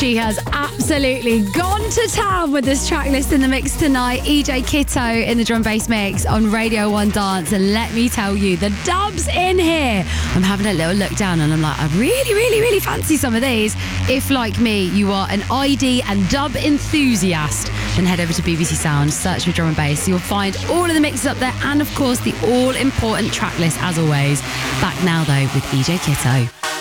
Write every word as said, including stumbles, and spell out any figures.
She has absolutely gone to town with this track list in the mix tonight. E J Kitto in the drum bass mix on Radio one Dance. And let me tell you, the dubs in here. I'm having a little look down and I'm like, I really, really, really fancy some of these. If, like me, you are an I D and dub enthusiast, then head over to B B C Sound, search for drum and bass. You'll find all of the mixes up there and, of course, the all-important track list as always. Back now, though, with E J Kitto.